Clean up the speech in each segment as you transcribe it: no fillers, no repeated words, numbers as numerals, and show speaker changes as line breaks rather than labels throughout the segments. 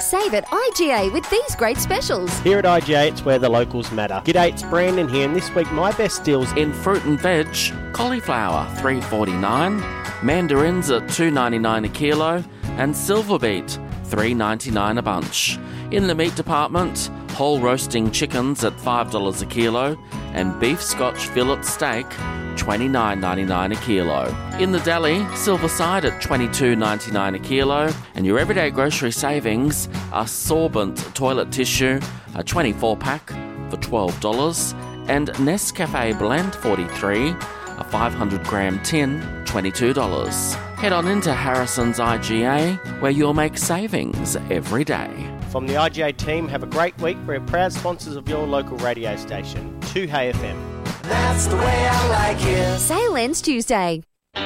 Save at IGA with these great specials.
Here at IGA, it's where the locals matter. G'day, it's Brandon here, and this week my best deals
In fruit and veg, cauliflower $3.49, mandarins at $2.99 a kilo, and silver beet $3.99 a bunch. In the meat department, whole roasting chickens at $5 a kilo, and beef Scotch fillet steak $29.99 a kilo. In the deli, silver side at $22.99 a kilo, and your everyday grocery savings are sorbent toilet tissue, a 24-pack for $12, and Nescafe Blend 43, a 500-gram tin, $22. Head on into Harrison's IGA, where you'll make savings every day.
from the IGA team. Have a great week. We're proud sponsors of your local radio station, 2Hey FM.
That's the way I like it.
Sale ends Tuesday.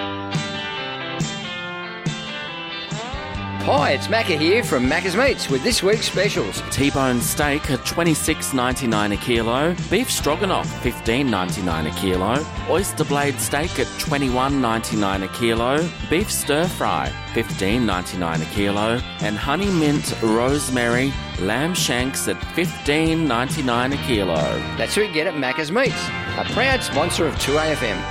Hi, it's Macca here from Macca's Meats with this week's specials.
T-bone steak at $26.99 a kilo, beef stroganoff $15.99 a kilo, oyster blade steak at $21.99 a kilo, beef stir fry $15.99 a kilo, and honey mint rosemary lamb shanks at $15.99 a kilo.
That's who you get at Macca's Meats, a proud sponsor of 2AFM.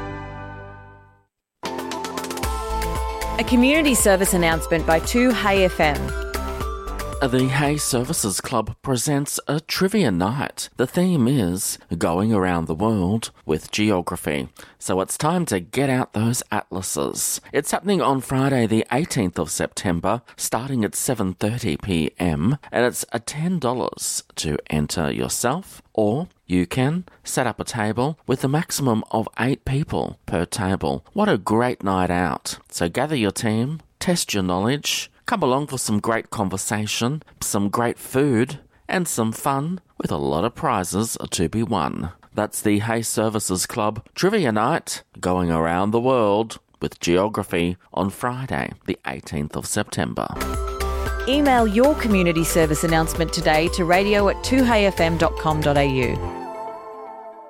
A community service announcement by 2Hey FM.
The Hay Services Club presents a trivia night. The theme is going around the world with geography. So it's time to get out those atlases. It's happening on Friday the 18th of September, starting at 7:30 p.m. and it's $10 to enter yourself, or you can set up a table with a maximum of 8 people per table. What a great night out. So gather your team, test your knowledge, come along for some great conversation, some great food, and some fun with a lot of prizes to be won. That's the Hay Services Club Trivia Night, going around the world with geography on Friday, the 18th of September.
Email your community service announcement today to radio@2heyfm.com.au.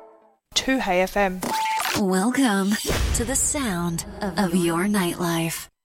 2Hey FM.
Welcome to the sound of your nightlife.